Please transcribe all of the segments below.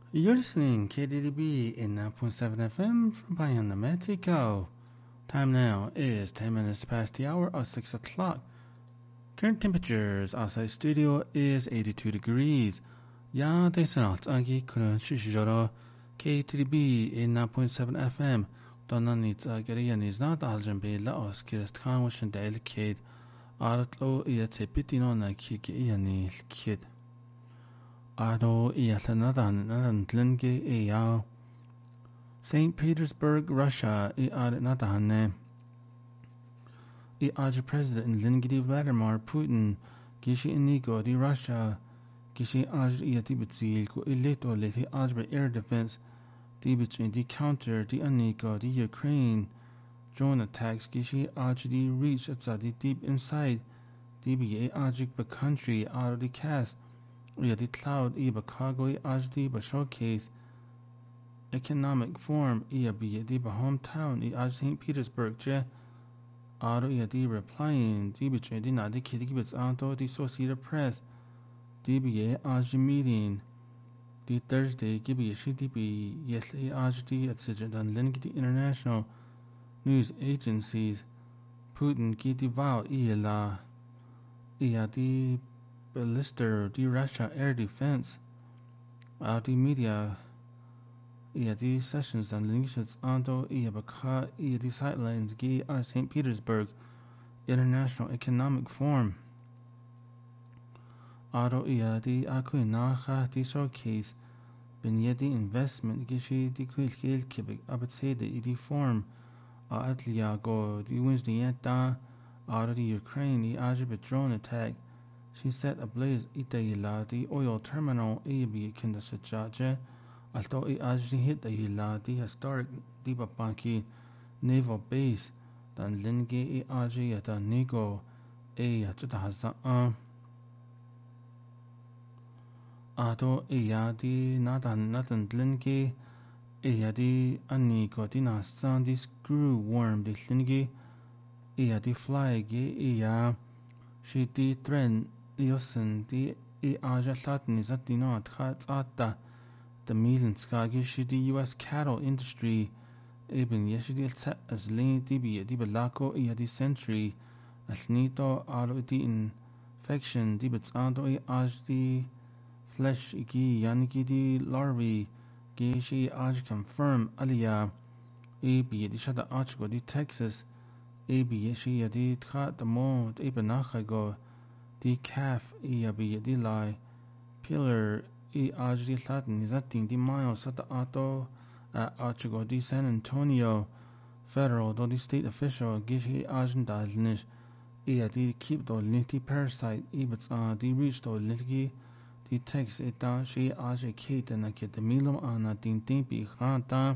You're listening KDDB in 9.7 FM from Bayonne, Mexico. Time now is 10 minutes past the hour of 6 o'clock. Current temperatures outside studio is 82 degrees. Ya desalt agi kuna shishijoro KTDB in 9.7 FM. Donanit agarian is not aljanbe laos kirist khan washin delicate. Aratlo iate pitino na kiki iani kid. Ado iatanadan tlinge iya. St. Petersburg, Russia, iadnatahane. Aj President Lingidi Vladimir Putin, Gishi Inigo di Russia, Gishi Aj Iatibitsil, ko ileto leti Ajber air defense, Dibich di counter, di Anigo, di Ukraine, drone attacks, Gishi Aj di reach upside deep inside, DBA Ajik ba country, out of the cast, di cloud, iba cargo, Aj di ba showcase, economic forum, ia be di ba hometown, Aj St. Petersburg, je, Aro di replying, DBJ di nadi kidibits anto di Associated Press, DBA aj meeting, di Thursday gibi DB yesli aj di at sijadan link di international news agencies, Putin giti vow la di ballister di Russia air defense, di media di sessions and links anto baka di sidelines gi St. Petersburg International Economic Forum. Aro di aku nacha di showcase bin di investment gishi di kuil kibik abatsede di forum atlia go di Wednesday yeta aro di Ukraine di ajib drone attack. She set ablaze itayila di oil terminal bi kinda sajaje. Alto aj di hit di historic di Babanki naval base dan linge aj yata nigo chita hasa ato di natan linge di anigo di nasan di screw worm di linge di fly ge she di thread yosen di aj latni zatino ata the Milenska gishi di US cattle industry eben yeshidi as lean dibi di balako di century asnito aro di infection di ando aj di flesh gi yaniki di larvae gishi aj confirm alia di shada achgo di Texas yeshi di tkat the mo eben nachago di calf di lie pillar aj di Latin zatin di mile sata auto achigo di San Antonio federal do di state official gishi ajn dalnish di keep do linti parasite ibits di reach do linti di text eta shi aj kate na kit the milum ana din timpi khanta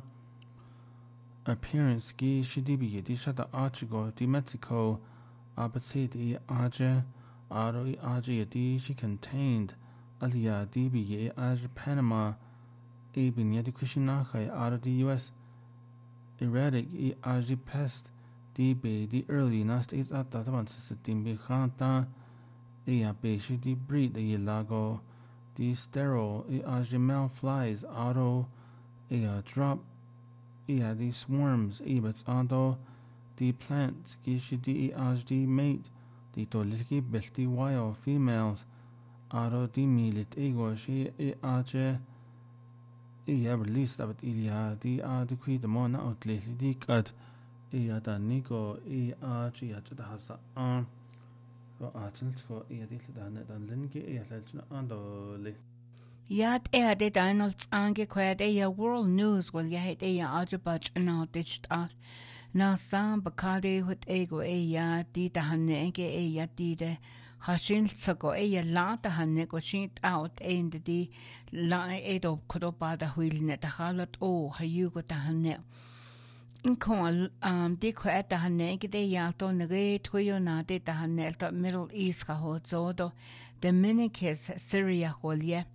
appearance gi shidibi di shata achigo di Mexico abitse di aj aro aj di she contained Alia DBA as Panama Eben Yadi Kushinaka out of the US erratic as the pest DB the early last 8 at that one system Behanta Beshi the breed the lago the sterile as the male flies auto drop the swarms ebits auto the plants gishi the as the mate the toliki belti wild females Aro di milit ego she aje released abat ilia di qui the mona outlet di kat da nico aje da hasa go atens go di dan linge lelchna ando le Yat de Donald's ange kwad world news will yet ajabach na digital na sam bakade hut ego di da hanege di de Hashin sago la da hanne go shit out di la edo kodoba da wheelne da halat hayugo da hanne in kon di kwad da hanege to nege toyo na de da hanne to Middle East ka ho zodo Dominicus Syria holye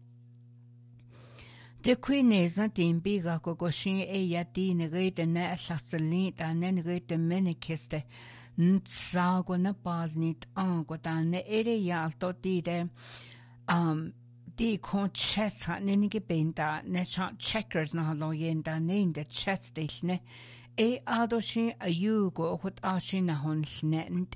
De Queenesa din biga go goshin di nege de na lasali da nege Dominicus de Nsago na balnit go dan ere yalto di de di kon chess ha ninige benda ne checkers na lo yenda nein de chess ne adoshi ayugo hot ashi na hon snent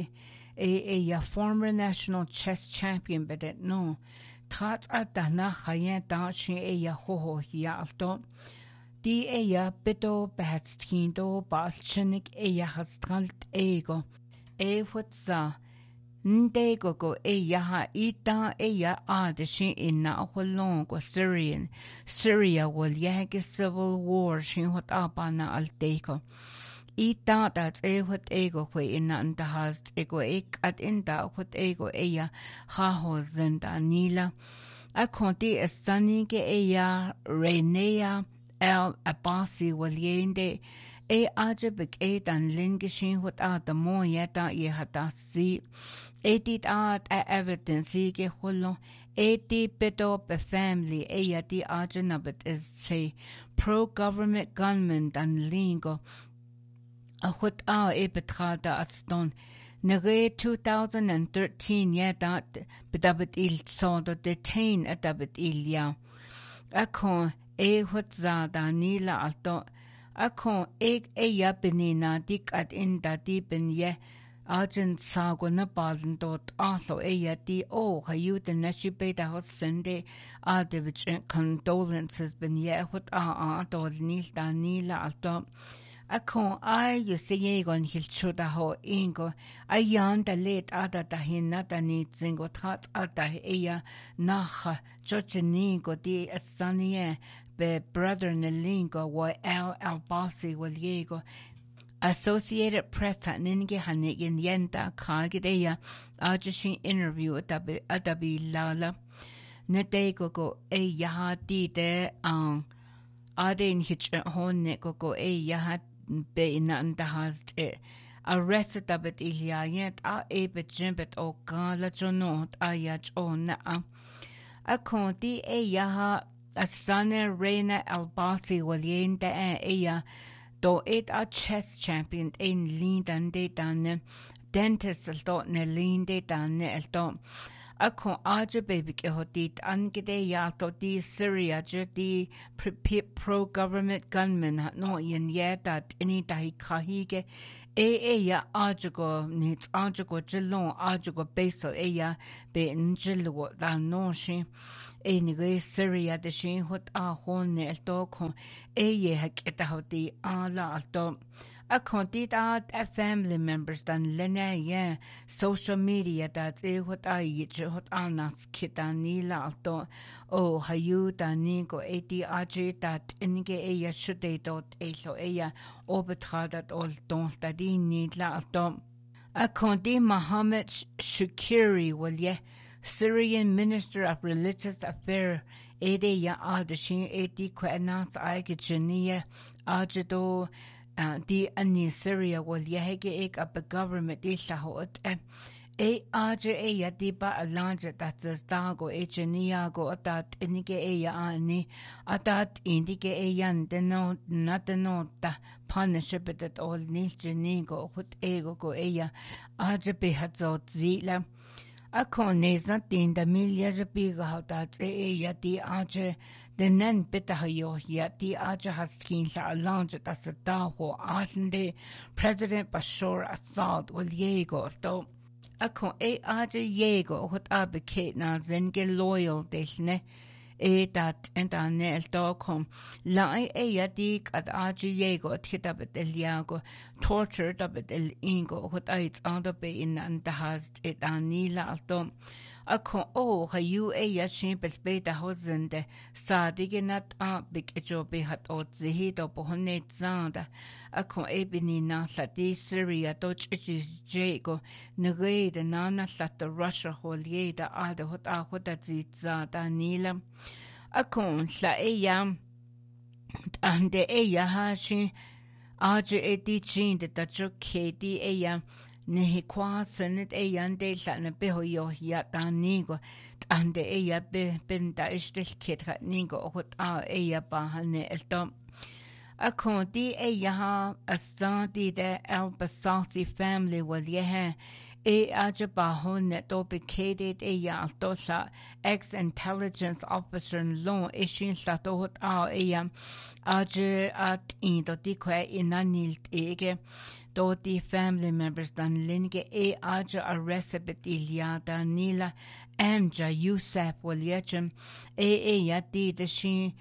ya former national chess champion but no trat adana khayen da shi ya ho ya alto di ya bito behatskindo balchenik ya hastralt ego hot za Nde go yaha ita ya adishin inna holong go Syria will yag civil war shin hot apana alteko. Ita dat what ego kwe inna antahast ego at inda what ego ya haho zenda nila. Akonti estani ge ya Renea El Abasi will yende ajabik dan lingishin what the mo yeta ye hatasi. Edit art evidence ge holo bito be family di ajanabit is say pro-government gunmen dan lingo what betrada aston nere 2013 dat bedabit il sodo detain adabit ilya akon what za danila alto akon ya benina dik at inda di ben ye Argent sago na baden dort alo di hayu den neshibe da hot sende de condolences ben ye hot dol nil da nila alto akon you say gon hilchu da ho ingo yan da let ada da hinna da ni zingo trat ada nach chocheniko di asanie be brother nelingo wa Albasi will yego Associated Press ninge hanigin yenta kagideya ajishin interview adabi lala netego go yaha di de adin hitch honne go yaha be inanda has arrested abit ilya yet bit jimbet o gala jonot ayach on akon di yaha asane Reina Albasi walyenda do a chess champion in lindan de dan dentist dot ne linde dan elto akon aje baby ke hotit angede ya to di Syria di pro government gunmen no yen that any dahi kahige ya ajugo nit ajugo jelon ajugo beso ya be njelo da no shi Enige Syria de shin hot hon ne elto kon ye haketa hoti ala alto a quantidad family members dan lene social media that hot hot anas kitanila alto hayu danigo aji that inge shude dot elo obetradat ol don stadini la alto a kondi Mohammed Shukiri will Syrian Minister of Religious Affairs ya adishin kwa announce genia ajado di ani Syria will yahege up a government ishahot aje ya di ba alanja that dago geniago that inige ya ani atat indike yan deno natano ta partnership that all nigenigo hut ego go aje behatzot zila Akon neza tin da milja biga hautat ya di aje den nen bitte hayo ya di aje haskin la alanje das da ho asende President Bashar Assad will yego to akon aje yego hot abekate na zenge loyal desne dat en el dokom la ya dik at aje yego titabet el yago tortured abet el ingo hot ait be in and has it anila alto akon hayu ya shimpel beta hozende sadigenat big job hat ot zehito bohnet zanda akon ebini na di Syria doch jego negede nana the Russia holieda ada hot hot zita danila akon la ande hashin aje chin de kedi nehi kwa senet yande la beho yo ya danigo ande be benda istel kit nigo hot ba hane elto akon di yaha asadi de Albasati family wal aja bahon net do bekede ya alto sa ex-intelligence officer long ishin sa to hot aja at in do di kwa inanilt ege do di family members dan linge aja arrested bet iliada nila amja Yusuf William ya di de shin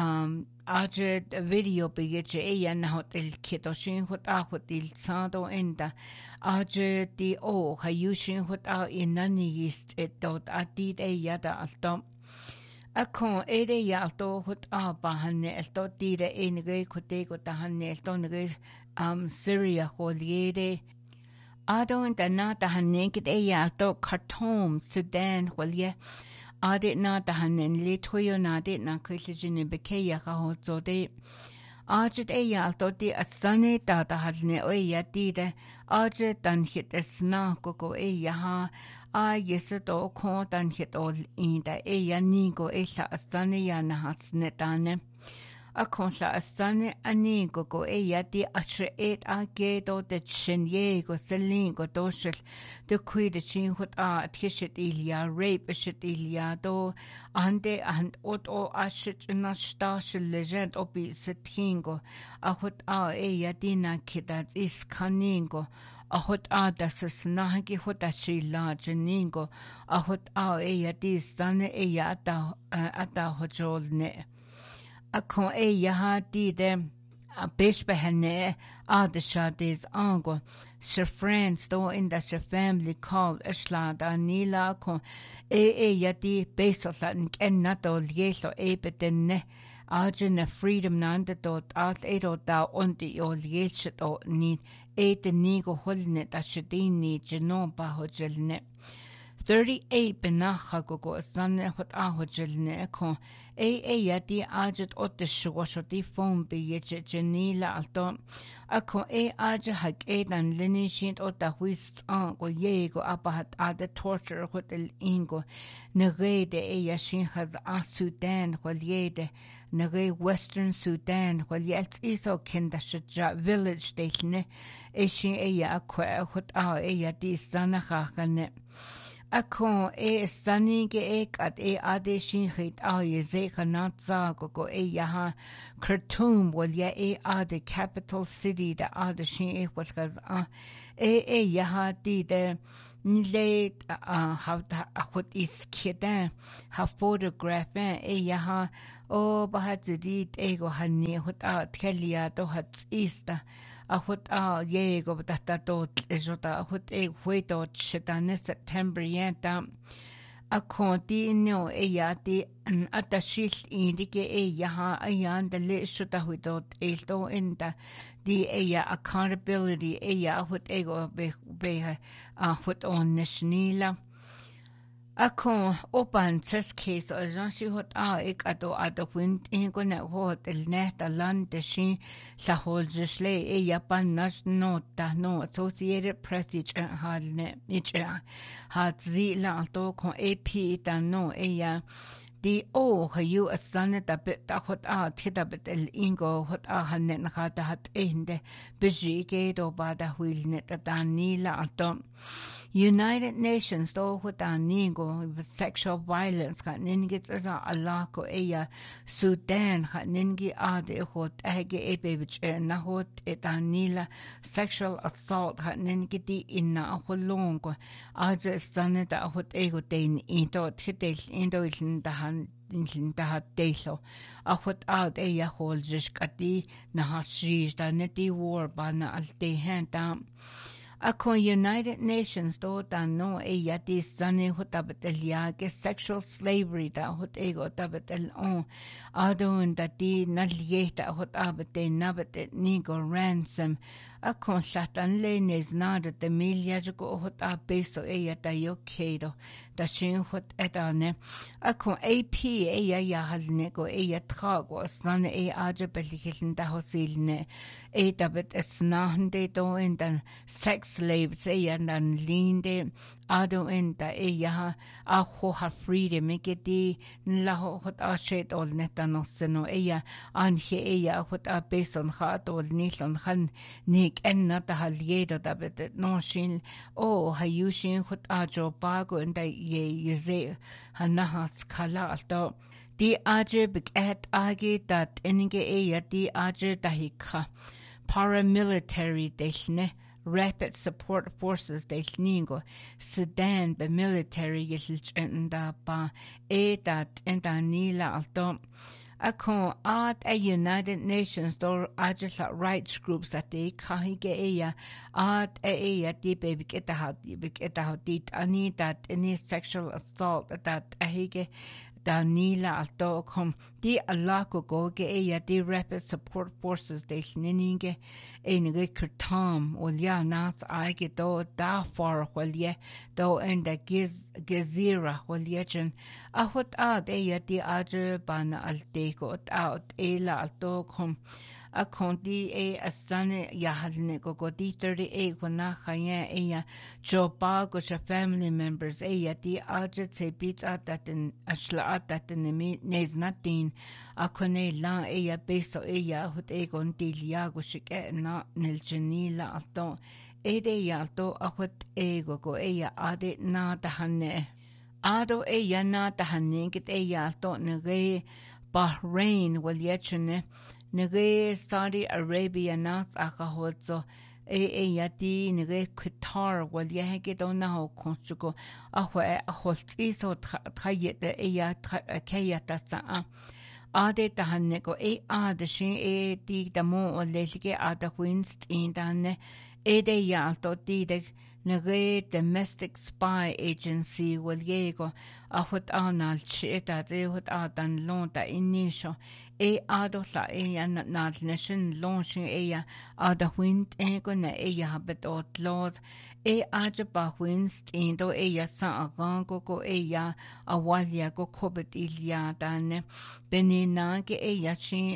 aja video begeje ya na hotel kito shin hot il sado enda aja di ha yushin hot inani ist dot ati ya da alto akon ya alto hot bahanne alto di de enige kote ko tahanne alto nege Syria holiede ado enda na tahanne kit ya alto Khartoum Sudan holie Adit na dahanen li toyo na dit na kwisijin beke ya ka hozo de Ajit alto di asane da dahadne ya di de Ajit dan hit esna koko ya ha yesudo ko dan hit ol inda ya nigo sa asane ya na hatsne dane Akon sa asane ani koko ya di ashe gedo de chin ye go selin go doshel de kui de chin hot tishit ilia rape shit ilia do ande and o ashit na stash legend obi setingo hot ya dina kidat is kaningo hot das is nahgi hot ashila jeningo hot ya dis sane ya ata hojol ne Akon ya ha di de bish behane the shadis ango she friends do in the she family called ishla da nila kon ya di beso latin en nato lieso betenne ajin freedom nanda dot at edo da on the liesho do ni the nigo holne da shedini jeno ba hojelne 38 benacha gogo sanne hot ahojelne kon ya di ajit otte shwasho di phone be yeche jenila alto ako aja hak dan linishin otta huist go yego abahat ade torture hotel ingo negede ya shin has Sudan holyede nege Western Sudan holyet iso kinda shaja village station shin ya akwa hot ya di sanachane Akon sanige at ade shin hit ye zekanatza go yaha Khartoum wal ya ade capital city da ade shin was yaha di de nle how hot is kidan ha photograph yaha bahat di ego hanni hot tkelia do hat ista hot yego data dot jota hot hueto chitane September yenta akoti no ya di atashil indike yaha ayan de le shota hueto elto enda di accountability hot ego be hot on nishnila Akon open test case shi hot ado wind ingo na hot el net land de shin la holjesle Japan national no Associated Press halne hat zi la to kon AP no di hayu asane da bit da hot tida bit el ingo hot hanne na hat ende biji ge do ba da wilne da ni la to United Nations do hudaningo sexual violence ka ningit za alako Sudan ka ningi ade hot ege ebebich na hot etanila sexual assault ka ningi di inna holongo aje saneta hot ego den into titel indo ilndahan indahat delo hot out holjish kati na hashi da neti war bana alte hanta Akon United Nations do no ya di sane hotabetelia ke sexual slavery da hot ego tabetel on adon da di nalieta hotabete nabete nigo ransom akon satan lenes nada de milia go hota beso da yokedo da shin hot etane akon AP ya halne go trago sane aje belikhen da hosilne tabet es nahende do in den sex slaves dan linde ado enta aho ha freedom iketi laho hot ashet ol netanoseno anje hot a beson hat ol nilon han nik enna ta haliedo da bet no shin ha yushin hot ajo bago enta ye hanahas kala alto di aje beget age dat enige di aje dahika paramilitary delne Rapid Support Forces delningo Sudan be military yilchenda ba dat enda nila alto akon at a United Nations door ajala rights groups at the kahige at di baby get dit ani that any sexual assault that ahige Danila alto kom di alako goge di Rapid Support Forces delninge enige kurtam olya nas aige do da far holye do enda gezira holyechen ahot di aje ban alte ko out alto kom akonti asane yahalne go di 38 kona khaya joba go family members di aje se bit at that in ashla at that in nez natin akone la beso hot gon dilia go shike na nelchenila alto alto ahot go ade na tahane ado na tahane git alto nege Bahrain wal yechne nege Saudi Arabia nas akahotso yati nege Qatar wal yehge dona ho konsugo holti so trayete kayata sa ade tahanne go ade shin di damo olelge ada winst in danne alto di de nege domestic spy agency wal yego ahot anal cheta de hot adan lonta inisho ado la nal nation launching ada wind go na habet ot lord aja ba winst indo sa agango go awalya go kobet ilya dan benina ge shin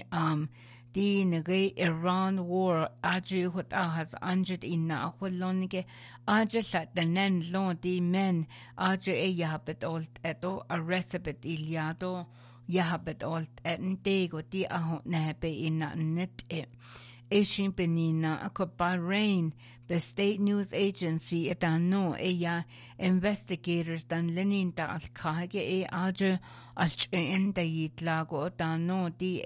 di nege Iran war aju hot has anjed inna holonige aju la danen lon di men aju habet olt eto arresabet iliado yahabet olt entego di nebe inna net Asian Benina ako Bahrain the state news agency etano investigators dan leninta al kage aju al da yitlago tano di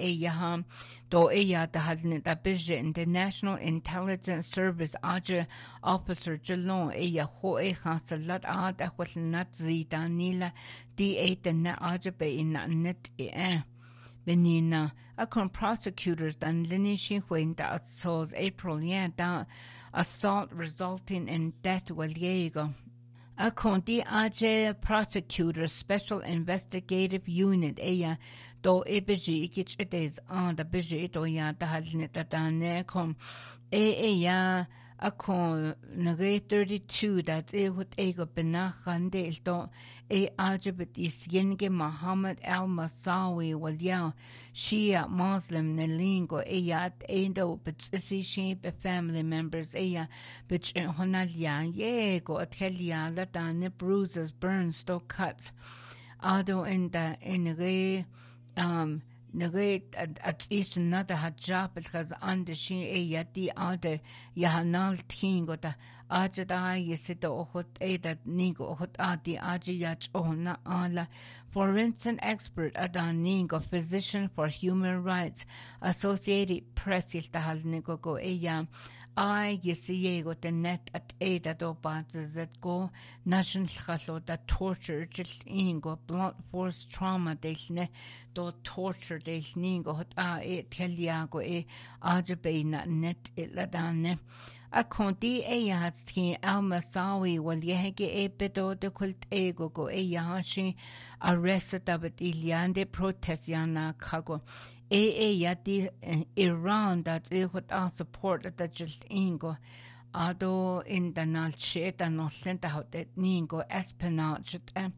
do da hadne da bije international intelligence service aju officer jalon ho khasalat da khwalnat zidanila di na aju be in net Benina akon prosecutors dan linishin when da assault April da assault resulting in death waliego akon di aje prosecutors special investigative unit do ebiji ikich it is on the biji to da halne da ne kom akon nage 32 that hot ego benachande to ajabet is yenge Muhammad al-Masawi wal Shia Muslim nelingo at endo but si family members but honalya go atelia latane bruises burns to cuts ado in the nage at is nada hajab because under she yati ade yahanal tingo da ajada yisito hot that nigo hot adi aji yach ona ala forensic expert adan nigo physician for human rights Associated Press iltahal nigo go yisiego the net at do batas that go national khalo da torture just ingo blunt force trauma desne do torture desningo hot teliago ajabe na net ladane Akonti hayatki al-Masawi wal yehege bedo de kult ego go yashi arrested abat iliande protest yana kago yati Iran that hot support that just ingo ado in the nalcheta no lenta hot ningo espionage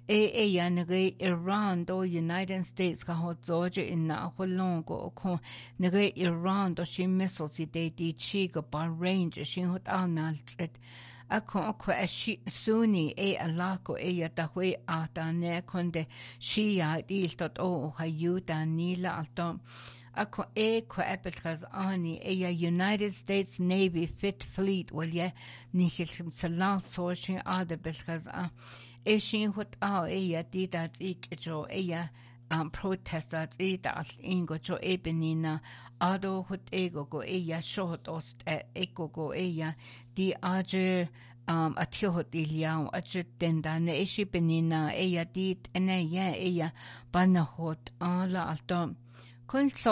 ya nage Iran do United States ka ho Georgia in na ho longo ko nage Iran do shi missiles di chi go Bahrain shin hot analt ako Sunni alako ya tahwe ata ne konde Shia diltot o hayuta nila alto ako apelkas ani ya United States Navy Fifth Fleet walye nikhil salat so shin ada belkas shin hot ya didat jo ya protestat dal ingo jo benina ado hot go ya short ost go ya di aje a tihot iliao aje tendane benina ya dit ene ya banahot ala alto It's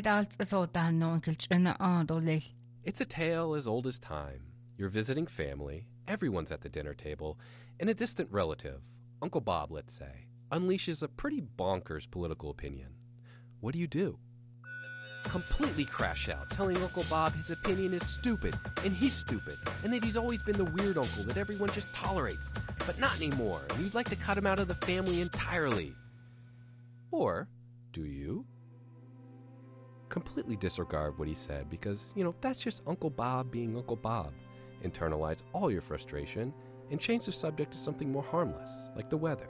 a tale as old as time. You're visiting family, everyone's at the dinner table, and a distant relative, Uncle Bob, let's say, unleashes a pretty bonkers political opinion. What do? Completely crash out, telling Uncle Bob his opinion is stupid, and he's stupid, and that he's always been the weird uncle that everyone just tolerates, but not anymore, and you'd like to cut him out of the family entirely. Or do you? Completely disregard what he said because, that's just Uncle Bob being Uncle Bob. Internalize all your frustration and change the subject to something more harmless, like the weather.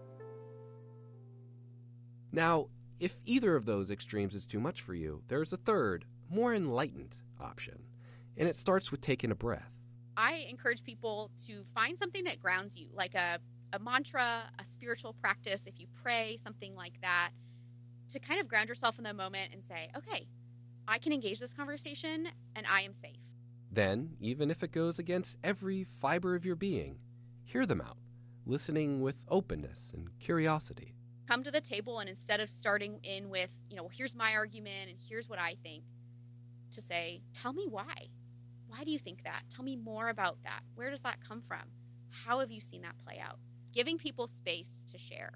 Now, if either of those extremes is too much for you, there's a third, more enlightened option, and it starts with taking a breath. I encourage people to find something that grounds you, like a mantra, a spiritual practice, if you pray, something like that, to kind of ground yourself in the moment and say, okay, I can engage this conversation and I am safe. Then, even if it goes against every fiber of your being, hear them out, listening with openness and curiosity. Come to the table and instead of starting in with, here's my argument and here's what I think, to say, tell me why. Why do you think that? Tell me more about that. Where does that come from? How have you seen that play out? Giving people space to share.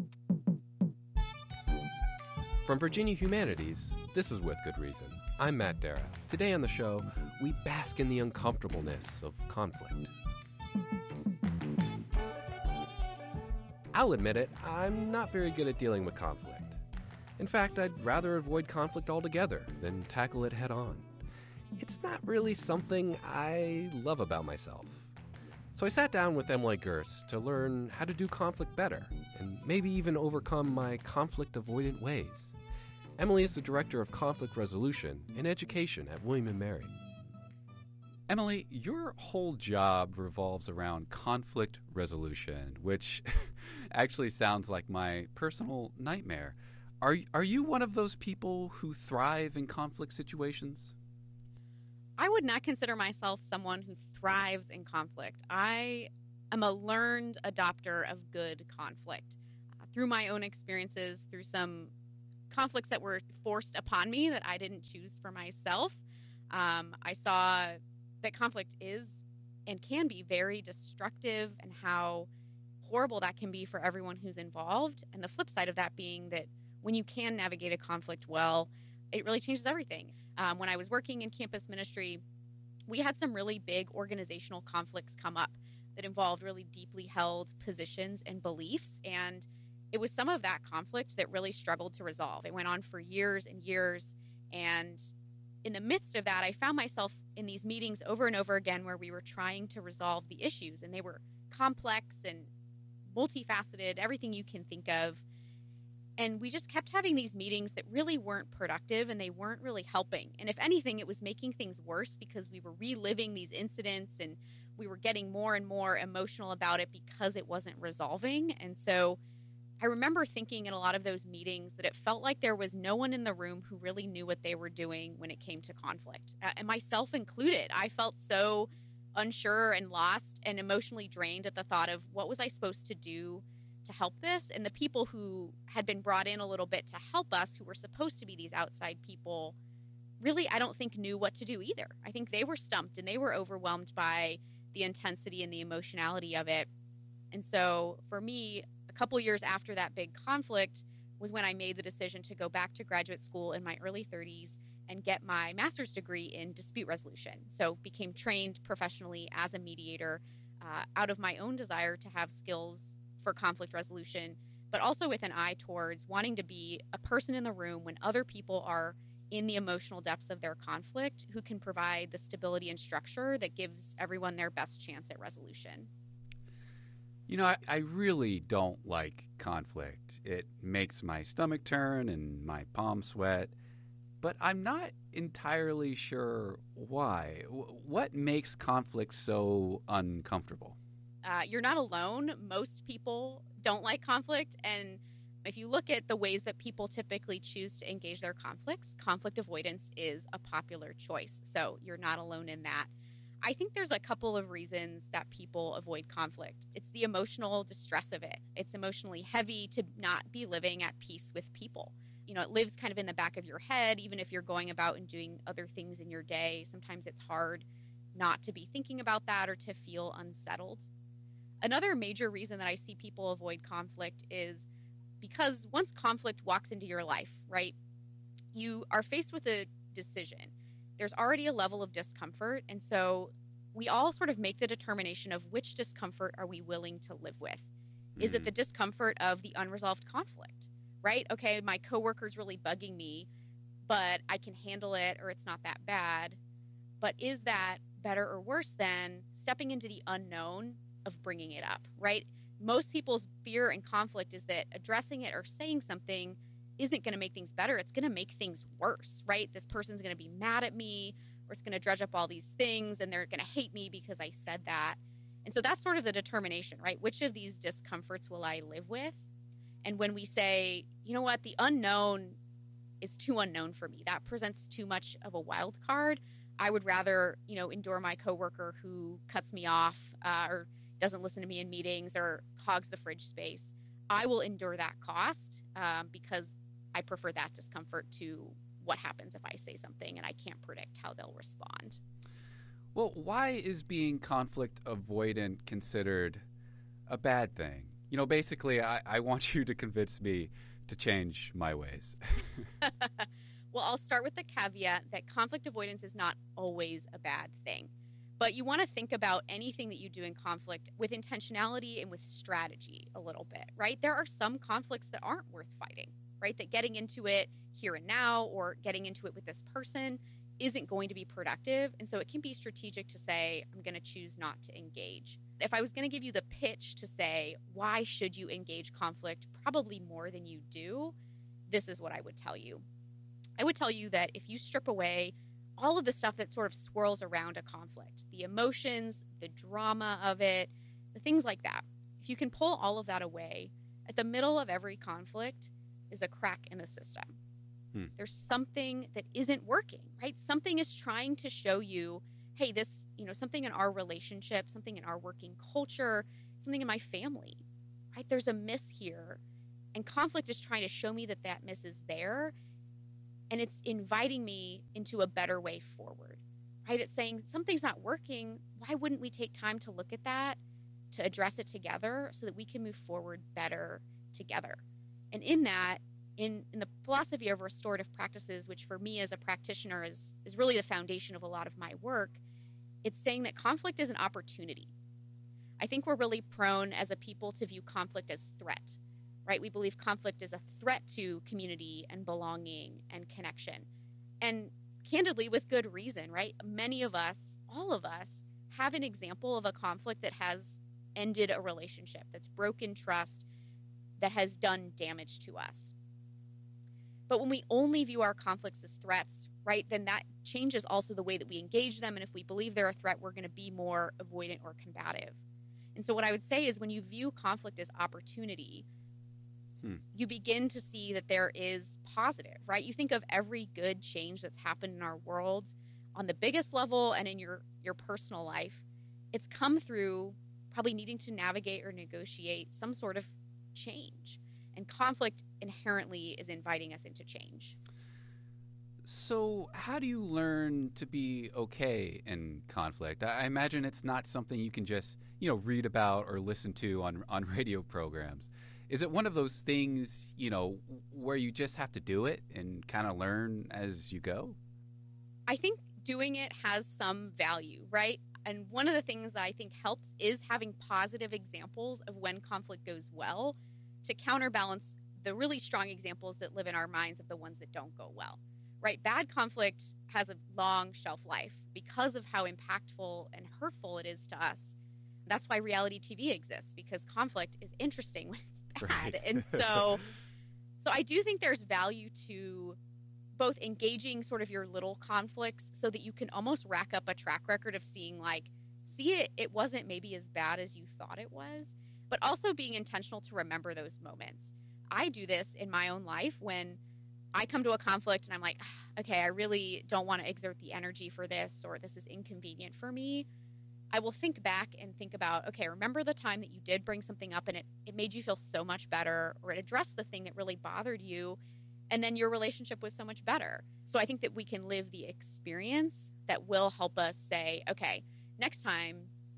From Virginia Humanities, this is With Good Reason. I'm Matt Dara. Today on the show, we bask in the uncomfortableness of conflict. I'll admit it, I'm not very good at dealing with conflict. In fact, I'd rather avoid conflict altogether than tackle it head on. It's not really something I love about myself. So I sat down with Emily Gerst to learn how to do conflict better and maybe even overcome my conflict-avoidant ways. Emily is the Director of Conflict Resolution and Education at William & Mary. Emily, your whole job revolves around conflict resolution, which actually sounds like my personal nightmare. Are you one of those people who thrive in conflict situations? I would not consider myself someone who thrives in conflict. I am a learned adopter of good conflict. Through my own experiences, through some conflicts that were forced upon me that I didn't choose for myself, I saw that conflict is and can be very destructive and how horrible that can be for everyone who's involved. And the flip side of that being that when you can navigate a conflict well, it really changes everything. When I was working in campus ministry, we had some really big organizational conflicts come up that involved really deeply held positions and beliefs. And it was some of that conflict that really struggled to resolve. It went on for years and years. And in the midst of that, I found myself in these meetings over and over again where we were trying to resolve the issues. And they were complex and multifaceted, everything you can think of. And we just kept having these meetings that really weren't productive and they weren't really helping. And if anything, it was making things worse because we were reliving these incidents and we were getting more and more emotional about it because it wasn't resolving. And so I remember thinking in a lot of those meetings that it felt like there was no one in the room who really knew what they were doing when it came to conflict, and myself included. I felt so unsure and lost and emotionally drained at the thought of what was I supposed to do to help this? And the people who had been brought in a little bit to help us, who were supposed to be these outside people, really, I don't think knew what to do either. I think they were stumped and they were overwhelmed by the intensity and the emotionality of it. And so for me, a couple years after that big conflict was when I made the decision to go back to graduate school in my early 30s and get my master's degree in dispute resolution. So became trained professionally as a mediator out of my own desire to have skills for conflict resolution, but also with an eye towards wanting to be a person in the room when other people are in the emotional depths of their conflict who can provide the stability and structure that gives everyone their best chance at resolution. You know, I really don't like conflict. It makes my stomach turn and my palms sweat, but I'm not entirely sure why. What makes conflict so uncomfortable? You're not alone. Most people don't like conflict. And if you look at the ways that people typically choose to engage their conflicts, conflict avoidance is a popular choice. So you're not alone in that. I think there's a couple of reasons that people avoid conflict. It's the emotional distress of it. It's emotionally heavy to not be living at peace with people. You know, it lives kind of in the back of your head, even if you're going about and doing other things in your day. Sometimes it's hard not to be thinking about that or to feel unsettled. Another major reason that I see people avoid conflict is because once conflict walks into your life, right, you are faced with a decision. There's already a level of discomfort. And so we all sort of make the determination of which discomfort are we willing to live with. Is it the discomfort of the unresolved conflict, right? Okay, my coworker's really bugging me, but I can handle it or it's not that bad. But is that better or worse than stepping into the unknown of bringing it up, right? Most people's fear and conflict is that addressing it or saying something isn't going to make things better. It's going to make things worse, right? This person's going to be mad at me, or it's going to dredge up all these things and they're going to hate me because I said that. And so that's sort of the determination, right? Which of these discomforts will I live with? And when we say, you know what, the unknown is too unknown for me, that presents too much of a wild card. I would rather, you know, endure my coworker who cuts me off or doesn't listen to me in meetings or hogs the fridge space. I will endure that cost because I prefer that discomfort to what happens if I say something and I can't predict how they'll respond. Well, why is being conflict avoidant considered a bad thing? You know, basically, I want you to convince me to change my ways. Well, I'll start with the caveat that conflict avoidance is not always a bad thing. But you want to think about anything that you do in conflict with intentionality and with strategy a little bit, right? There are some conflicts that aren't worth fighting, right? That getting into it here and now or getting into it with this person isn't going to be productive. And so it can be strategic to say, I'm going to choose not to engage. If I was going to give you the pitch to say, why should you engage conflict probably more than you do, this is what I would tell you. I would tell you that if you strip away all of the stuff that sort of swirls around a conflict, the emotions, the drama of it, the things like that, if you can pull all of that away, at the middle of every conflict is a crack in the system. There's something that isn't working, right? Something is trying to show you, hey, this, you know, something in our relationship, something in our working culture, something in my family, right? There's a miss here. And conflict is trying to show me that that miss is there. And it's inviting me into a better way forward, right? It's saying something's not working. Why wouldn't we take time to look at that, to address it together so that we can move forward better together? And in that, in the philosophy of restorative practices, which for me as a practitioner is really the foundation of a lot of my work, it's saying that conflict is an opportunity. I think we're really prone as a people to view conflict as threat, right? We believe conflict is a threat to community and belonging and connection. And candidly, with good reason, right? Many of us, all of us, have an example of a conflict that has ended a relationship, that's broken trust, that has done damage to us. But when we only view our conflicts as threats, right, then that changes also the way that we engage them. And if we believe they're a threat, we're going to be more avoidant or combative. And so what I would say is when you view conflict as opportunity, you begin to see that there is positive, right? You think of every good change that's happened in our world on the biggest level and in your personal life. It's come through probably needing to navigate or negotiate some sort of change. And conflict inherently is inviting us into change. So how do you learn to be okay in conflict? I imagine it's not something you can just, you know, read about or listen to on radio programs. Is it one of those things, you know, where you just have to do it and kind of learn as you go? I think doing it has some value, right? And one of the things that I think helps is having positive examples of when conflict goes well to counterbalance the really strong examples that live in our minds of the ones that don't go well, right? Bad conflict has a long shelf life because of how impactful and hurtful it is to us. That's why reality TV exists, because conflict is interesting when it's bad. Right. And so I do think there's value to both engaging sort of your little conflicts so that you can almost rack up a track record of seeing it wasn't maybe as bad as you thought it was, but also being intentional to remember those moments. I do this in my own life when I come to a conflict and I'm like, okay, I really don't want to exert the energy for this, or this is inconvenient for me. I will think back and think about, okay, remember the time that you did bring something up and it made you feel so much better, or it addressed the thing that really bothered you, and then your relationship was so much better. So I think that we can live the experience that will help us say, okay, next time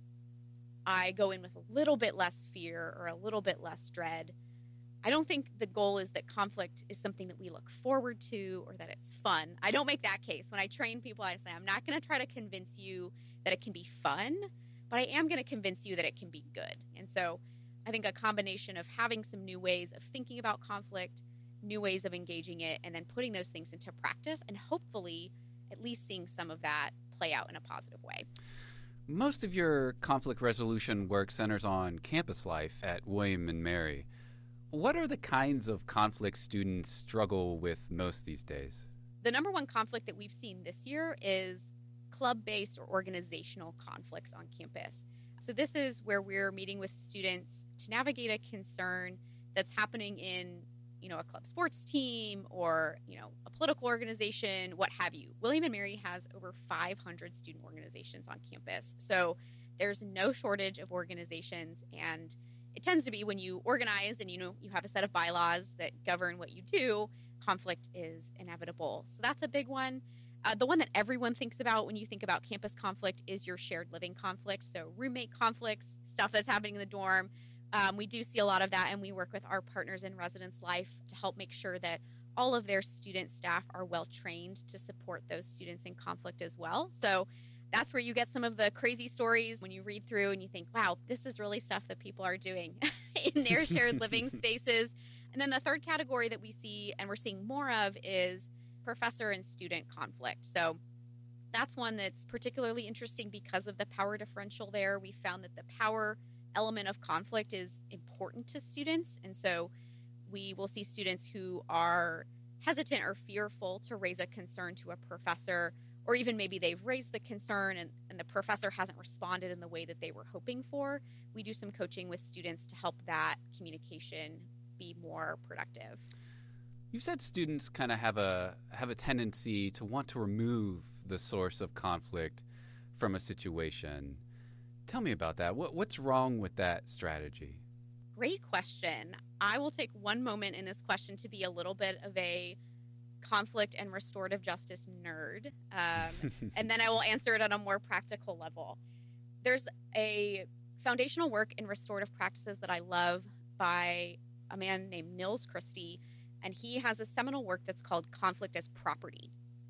I go in with a little bit less fear or a little bit less dread. I don't think the goal is that conflict is something that we look forward to or that it's fun. I don't make that case. When I train people, I say, I'm not going to try to convince you that it can be fun, but I am going to convince you that it can be good. And so I think a combination of having some new ways of thinking about conflict, new ways of engaging it, and then putting those things into practice, and hopefully at least seeing some of that play out in a positive way. Most of your conflict resolution work centers on campus life at William and Mary. What are the kinds of conflicts students struggle with most these days? The number one conflict that we've seen this year is club-based or organizational conflicts on campus. So this is where we're meeting with students to navigate a concern that's happening in, a club sports team or, a political organization, what have you. William and Mary has over 500 student organizations on campus. So there's no shortage of organizations, and it tends to be when you organize and you have a set of bylaws that govern what you do, conflict is inevitable. So that's a big one. The one that everyone thinks about when you think about campus conflict is your shared living conflict. So roommate conflicts, stuff that's happening in the dorm. We do see a lot of that, and we work with our partners in residence life to help make sure that all of their student staff are well trained to support those students in conflict as well. So that's where you get some of the crazy stories when you read through and you think, wow, this is really stuff that people are doing in their shared living spaces. And then the third category that we see, and we're seeing more of, is professor and student conflict. So that's one that's particularly interesting because of the power differential there. We found that the power element of conflict is important to students. And so we will see students who are hesitant or fearful to raise a concern to a professor, or even maybe they've raised the concern and the professor hasn't responded in the way that they were hoping for. We do some coaching with students to help that communication be more productive. You said students kind of have a tendency to want to remove the source of conflict from a situation. Tell me about that. What's wrong with that strategy? Great question. I will take one moment in this question to be a little bit of a conflict and restorative justice nerd, and then I will answer it on a more practical level. There's a foundational work in restorative practices that I love by a man named Nils Christie, and he has a seminal work that's called Conflict as Property.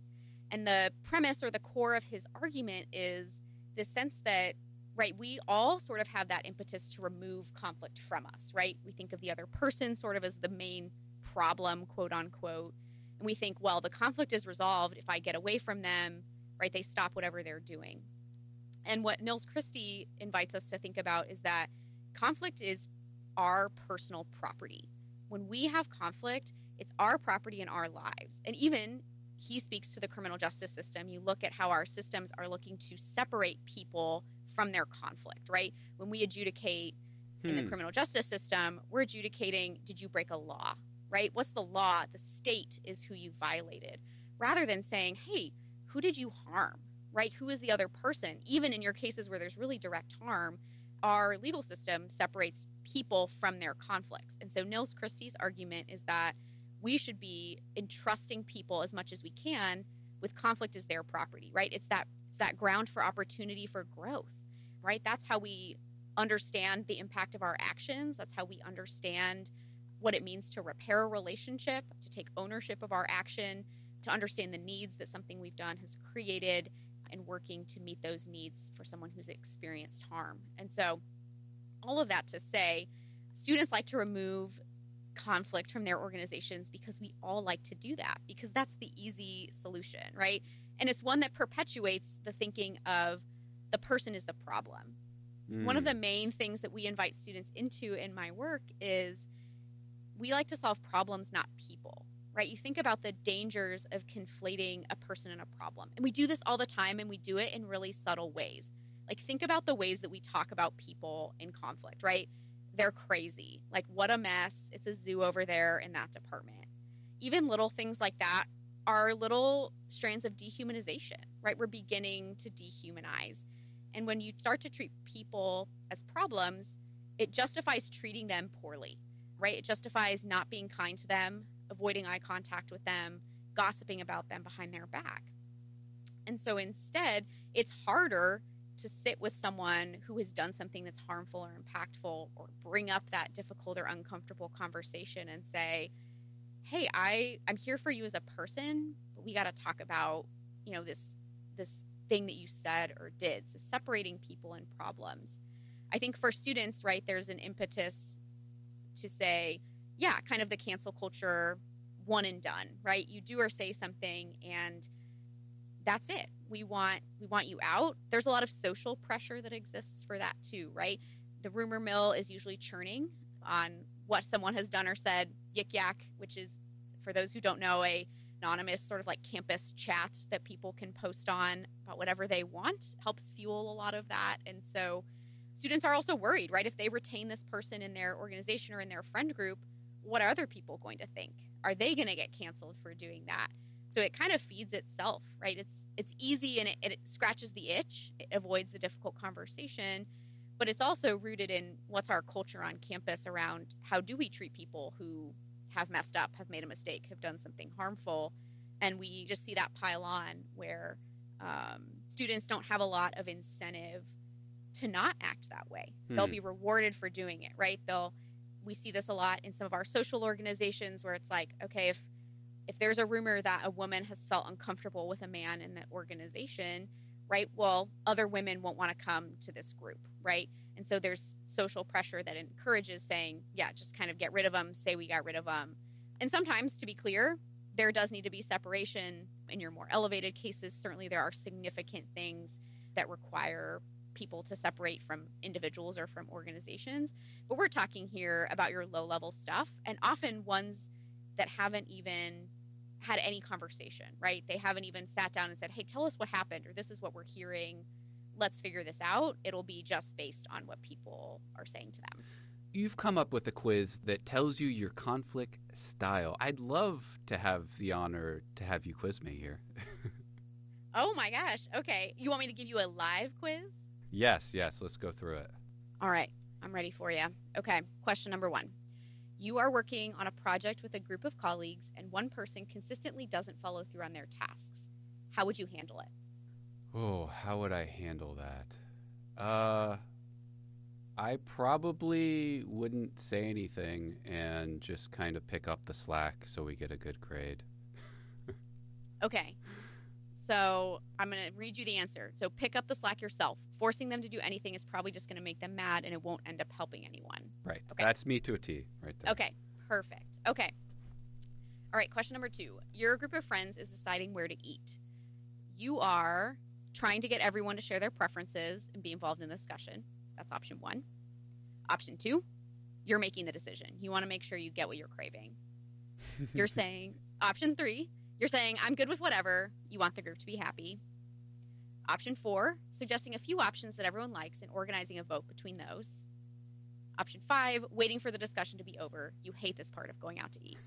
And the premise or the core of his argument is the sense that, right, we all sort of have that impetus to remove conflict from us, right? We think of the other person sort of as the main problem, quote unquote. And we think, well, the conflict is resolved if I get away from them, right? They stop whatever they're doing. And what Nils Christie invites us to think about is that conflict is our personal property. When we have conflict, it's our property in our lives. And even he speaks to the criminal justice system. You look at how our systems are looking to separate people from their conflict, right? When we adjudicate in the criminal justice system, we're adjudicating, did you break a law, right? What's the law? The state is who you violated, rather than saying, hey, who did you harm, right? Who is the other person? Even in your cases where there's really direct harm, our legal system separates people from their conflicts. And so Nils Christie's argument is that we should be entrusting people as much as we can with conflict as their property, right? It's that ground for opportunity for growth, right? That's how we understand the impact of our actions. That's how we understand what it means to repair a relationship, to take ownership of our action, to understand the needs that something we've done has created. and working to meet those needs for someone who's experienced harm. And so all of that to say, students like to remove conflict from their organizations because we all like to do that, because that's the easy solution, right? And it's one that perpetuates the thinking of the person is the problem. One of the main things that we invite students into in my work is we like to solve problems, not people, right? You think about the dangers of conflating a person and a problem. And we do this all the time, and we do it in really subtle ways. Like, think about the ways that we talk about people in conflict, right? They're crazy. Like, what a mess. It's a zoo over there in that department. Even little things like that are little strands of dehumanization, right? We're beginning to dehumanize. And when you start to treat people as problems, it justifies treating them poorly, right? It justifies not being kind to them, avoiding eye contact with them, gossiping about them behind their back. And so instead, it's harder to sit with someone who has done something that's harmful or impactful, or bring up that difficult or uncomfortable conversation and say, hey, I'm here for you as a person, but we got to talk about, this thing that you said or did. So separating people and problems. I think for students, right, there's an impetus to say, yeah, kind of the cancel culture, one and done, right? You do or say something and that's it. We want you out. There's a lot of social pressure that exists for that too, right? The rumor mill is usually churning on what someone has done or said. Yik Yak, which is, for those who don't know, a anonymous sort of like campus chat that people can post on about whatever they want, helps fuel a lot of that. And so students are also worried, right? If they retain this person in their organization or in their friend group, what are other people going to think? Are they going to get canceled for doing that? So it kind of feeds itself, right? It's easy and it scratches the itch. It avoids the difficult conversation, but it's also rooted in what's our culture on campus around how do we treat people who have messed up, have made a mistake, have done something harmful. And we just see that pile on where students don't have a lot of incentive to not act that way. They'll be rewarded for doing it, right? We see this a lot in some of our social organizations where it's like, okay, if there's a rumor that a woman has felt uncomfortable with a man in the organization, right? Well, other women won't want to come to this group, right? And so there's social pressure that encourages saying, yeah, just kind of get rid of them, say we got rid of them. And sometimes, to be clear, there does need to be separation. In your more elevated cases, certainly there are significant things that require people to separate from individuals or from organizations. But we're talking here about your low-level stuff, and often ones that haven't even had any conversation, right? They haven't even sat down and said, hey, tell us what happened, or this is what we're hearing. Let's figure this out. It'll be just based on what people are saying to them. You've come up with a quiz that tells you your conflict style. I'd love to have the honor to have you quiz me here. Oh my gosh. Okay. You want me to give you a live quiz? Yes. Let's go through it. All right. I'm ready for you. Okay. Question number 1. You are working on a project with a group of colleagues and one person consistently doesn't follow through on their tasks. How would you handle it? Oh, how would I handle that? I probably wouldn't say anything and just kind of pick up the slack so we get a good grade. Okay. So I'm going to read you the answer. So pick up the slack yourself. Forcing them to do anything is probably just going to make them mad and it won't end up helping anyone. Right. Okay. That's me to a T right there. Okay. Perfect. Okay. All right. Question number 2. Your group of friends is deciding where to eat. You are trying to get everyone to share their preferences and be involved in the discussion. That's option 1. Option 2, you're making the decision. You want to make sure you get what you're craving. You're saying, option 3, you're saying, I'm good with whatever. You want the group to be happy. Option 4, suggesting a few options that everyone likes and organizing a vote between those. Option 5, waiting for the discussion to be over. You hate this part of going out to eat.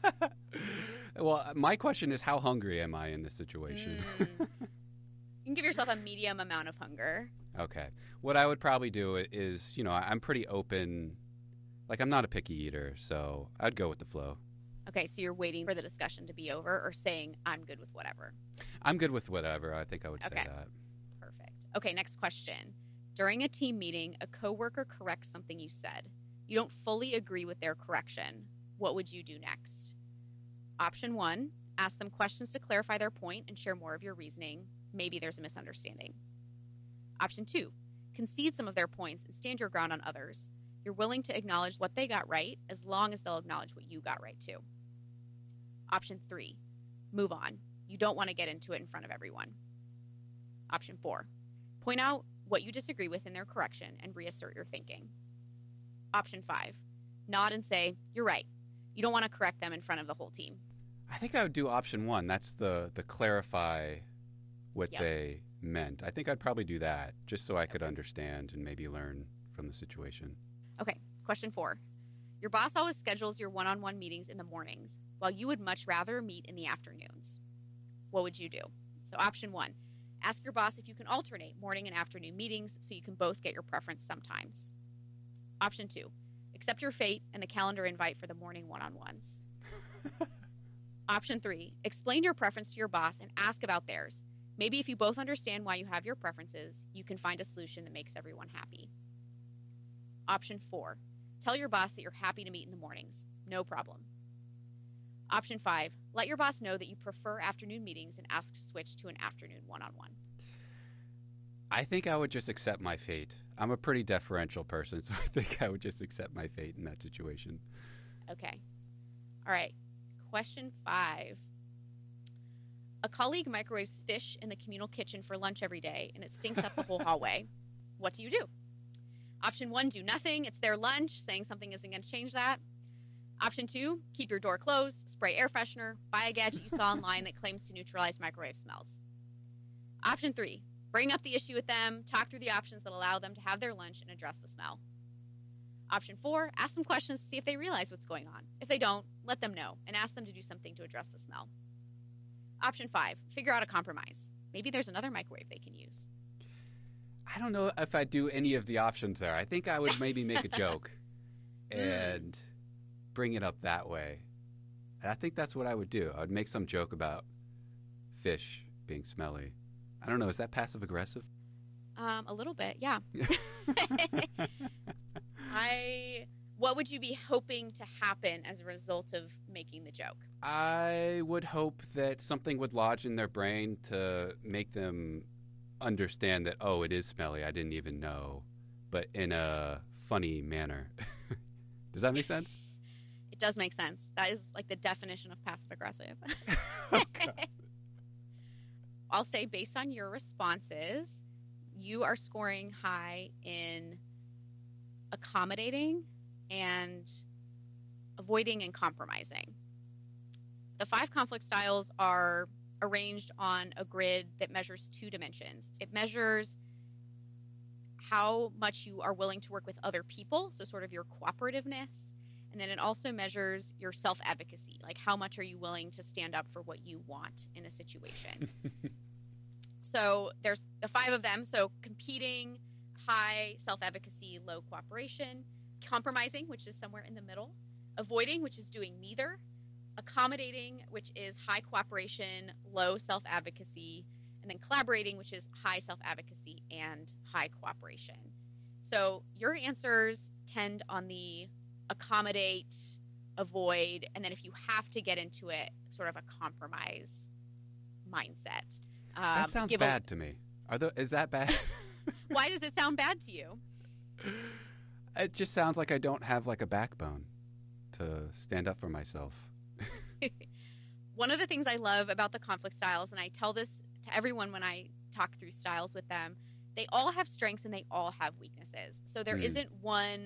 Well, my question is, how hungry am I in this situation? You can give yourself a medium amount of hunger. Okay. What I would probably do is, I'm pretty open. Like, I'm not a picky eater, so I'd go with the flow. Okay, so you're waiting for the discussion to be over or saying, I'm good with whatever? I'm good with whatever. I think I would say that. Perfect. Okay, next question. During a team meeting, a coworker corrects something you said. You don't fully agree with their correction. What would you do next? Option 1, ask them questions to clarify their point and share more of your reasoning. maybe there's a misunderstanding. Option 2, concede some of their points and stand your ground on others. You're willing to acknowledge what they got right as long as they'll acknowledge what you got right too. Option 3, move on. You don't want to get into it in front of everyone. Option 4, point out what you disagree with in their correction and reassert your thinking. Option 5, nod and say, you're right. You don't want to correct them in front of the whole team. I think I would do option 1. That's the clarify what Yep. they meant. I think I'd probably do that just so I could understand and maybe learn from the situation. Okay, question 4. Your boss always schedules your one-on-one meetings in the mornings, while you would much rather meet in the afternoons. What would you do? So option 1, ask your boss if you can alternate morning and afternoon meetings so you can both get your preference sometimes. Option 2, accept your fate and the calendar invite for the morning one-on-ones. Option 3, explain your preference to your boss and ask about theirs. Maybe if you both understand why you have your preferences, you can find a solution that makes everyone happy. Option 4, tell your boss that you're happy to meet in the mornings. No problem. Option 5, let your boss know that you prefer afternoon meetings and ask to switch to an afternoon one-on-one. I think I would just accept my fate. I'm a pretty deferential person, so I think I would just accept my fate in that situation. Okay. All right. Question 5. A colleague microwaves fish in the communal kitchen for lunch every day, and it stinks up the whole hallway. What do you do? Option 1, do nothing. It's their lunch. Saying something isn't going to change that. Option 2, keep your door closed, spray air freshener, buy a gadget you saw online that claims to neutralize microwave smells. Option 3, bring up the issue with them, talk through the options that allow them to have their lunch and address the smell. Option 4, ask some questions to see if they realize what's going on. If they don't, let them know and ask them to do something to address the smell. Option 5, figure out a compromise. Maybe there's another microwave they can use. I don't know if I'd do any of the options there. I think I would maybe make a joke and bring it up that way. And I think that's what I would do. I would make some joke about fish being smelly. I don't know. Is that passive aggressive? A little bit, yeah. What would you be hoping to happen as a result of making the joke? I would hope that something would lodge in their brain to make them understand that, oh, it is smelly. I didn't even know, but in a funny manner. Does that make sense? It does make sense. That is like the definition of passive aggressive. Oh, God. I'll say based on your responses, you are scoring high in accommodating and avoiding and compromising. The 5 conflict styles are arranged on a grid that measures 2 dimensions. It measures how much you are willing to work with other people, so sort of your cooperativeness. And then it also measures your self-advocacy, like how much are you willing to stand up for what you want in a situation. So there's the 5 of them. So competing, high self-advocacy, low cooperation, compromising, which is somewhere in the middle, avoiding, which is doing neither, accommodating, which is high cooperation, low self-advocacy, and then collaborating, which is high self-advocacy and high cooperation. So your answers tend on the accommodate, avoid, and then if you have to get into it, sort of a compromise mindset. That sounds bad to me. Is that bad? Why does it sound bad to you? It just sounds like I don't have like a backbone to stand up for myself. One of the things I love about the conflict styles, and I tell this to everyone when I talk through styles with them, they all have strengths and they all have weaknesses. So there isn't one